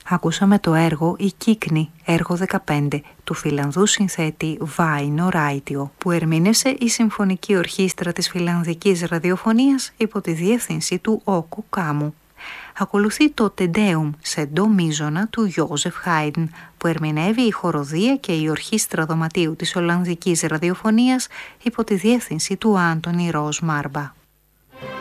Ακούσαμε το έργο «Η Κύκνη», έργο 15, του Φιλανδού συνθέτη Βάινο Ράιτιο, που ερμήνευσε η Συμφωνική Ορχήστρα της Φιλανδικής Ραδιοφωνίας υπό τη διεύθυνση του Όκου Κάμου. Ακολουθεί το «Τεντέουμ» σε ντο μίζωνα του Γιόζεφ Χάιντν, που ερμηνεύει η χοροδία και η Ορχήστρα Δωματίου της Ολλανδικής Ραδιοφωνίας υπό τη διεύθυνση του Άντονι Ροζ Μάρμπα.